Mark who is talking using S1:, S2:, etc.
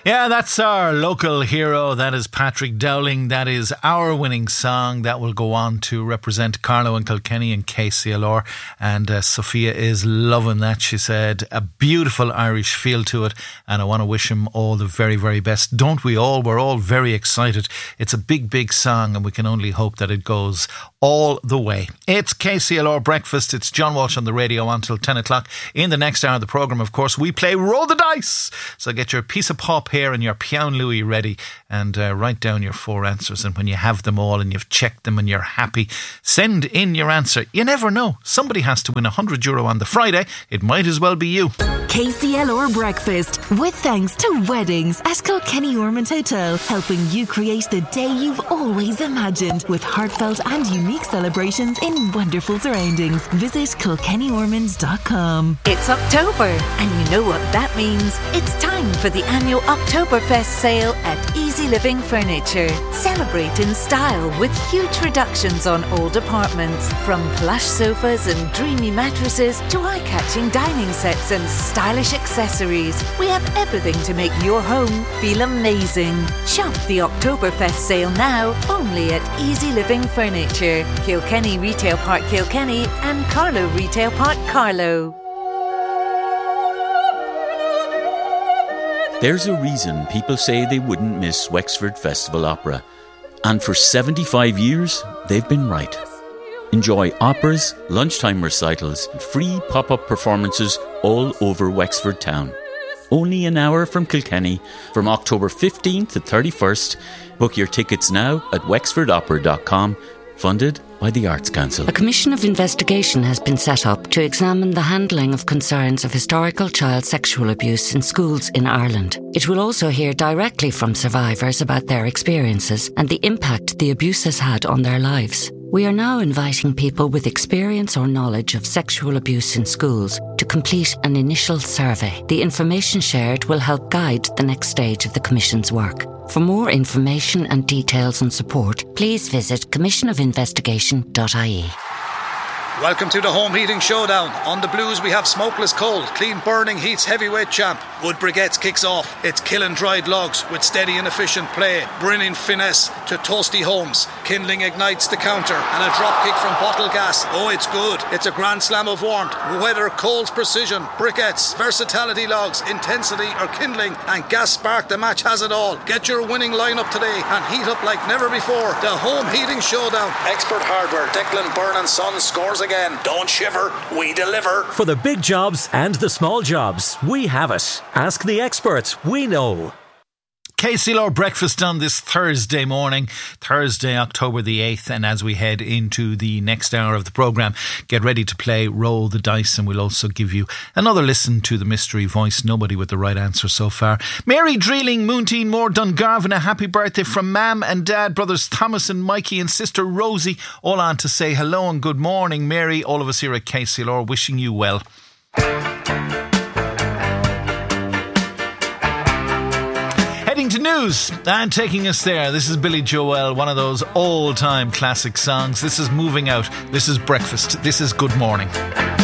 S1: Yeah, that's our local hero. That is Patrick Dowling. That is our winning song. That will go on to represent Carlow and Kilkenny and KCLR. And Sophia is loving that. She said a beautiful Irish feel to it. And I want to wish him all the very, very best. Don't we all? We're all very excited. It's a big, big song and we can only hope that it goes all the way. It's KCLR Breakfast. It's John Walsh on the radio until 10 o'clock. In the next hour of the programme, of course, we play Roll the Dice. So get your piece of pop here and your Pion Louis ready and write down your 4 answers. And when you have them all and you've checked them and you're happy, send in your answer. You never know. Somebody has to win €100 on the Friday. It might as well be you.
S2: KCLR Breakfast with thanks to Weddings at Kilkenny Ormond Hotel, helping you create the day you've always imagined with heartfelt and unique celebrations in wonderful surroundings. Visit kilkennyormonds.com.
S3: It's October and you know what that means. It's time for the annual Oktoberfest sale at Easy Living Furniture. Celebrate in style with huge reductions on all departments, from plush sofas and dreamy mattresses to eye-catching dining sets and stylish accessories. We have everything to make your home feel amazing. Shop the Oktoberfest sale now only at Easy Living Furniture, Kilkenny Retail Park Kilkenny and Carlow Retail Park Carlow.
S4: There's a reason people say they wouldn't miss Wexford Festival Opera. And for 75 years, they've been right. Enjoy operas, lunchtime recitals, and free pop-up performances all over Wexford town. Only an hour from Kilkenny, from October 15th to 31st. Book your tickets now at wexfordopera.com, funded by the Arts Council.
S5: A commission of investigation has been set up to examine the handling of concerns of historical child sexual abuse in schools in Ireland. It will also hear directly from survivors about their experiences and the impact the abuse has had on their lives. We are now inviting people with experience or knowledge of sexual abuse in schools to complete an initial survey. The information shared will help guide the next stage of the Commission's work. For more information and details and support, please visit commissionofinvestigation.ie.
S6: Welcome to the Home Heating Showdown. On the blues we have Smokeless Cold, Clean Burning Heat's heavyweight champ. Wood Briquettes kicks off. It's killing dried logs with steady and efficient play. Brilliant finesse to Toasty Homes. Kindling ignites the counter and a drop kick from Bottle Gas. Oh, it's good. It's a grand slam of warmth. Whether Cold's precision, briquettes, versatility logs, intensity or kindling and gas spark, the match has it all. Get your winning lineup today and heat up like never before. The Home Heating Showdown. Expert Hardware, Declan Byrne & Sons scores again. Don't shiver, we deliver.
S7: For the big jobs and the small jobs, we have it. Ask the experts, we know.
S1: KCLR Breakfast on this Thursday morning, Thursday, October the 8th. And as we head into the next hour of the programme, get ready to play Roll the Dice. And we'll also give you another listen to the mystery voice. Nobody with the right answer so far. Mary Dreeling, Moonteen Moore, Dungarvan, a happy birthday from Mam and Dad, brothers Thomas and Mikey and sister Rosie, all on to say hello and good morning. Mary, all of us here at KCLR wishing you well. Heading to news and taking us there. This is Billy Joel, one of those all-time classic songs. This is Moving Out. This is Breakfast. This is Good Morning.